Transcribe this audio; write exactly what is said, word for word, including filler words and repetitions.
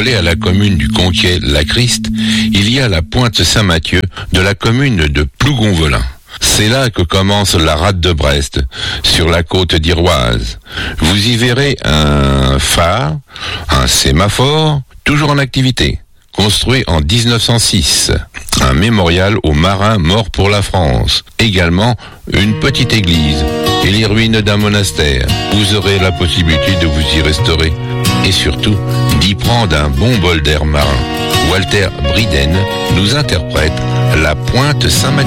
aller à la commune du Conquiet-la-Christ, il y a la pointe Saint-Mathieu de la commune de Plougonvelin. C'est là que commence la rade de Brest, sur la côte d'Iroise. Vous y verrez un phare, un sémaphore, toujours en activité, construit en dix-neuf cent six. Un mémorial aux marins morts pour la France. Également, une petite église et les ruines d'un monastère. Vous aurez la possibilité de vous y restaurer et surtout d'y prendre un bon bol d'air marin. Walter Briden nous interprète la pointe Saint-Mathieu.